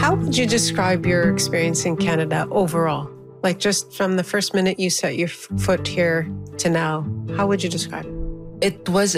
How would you describe your experience in Canada overall? Like just from the first minute you set your foot here to now, how would you describe it? It was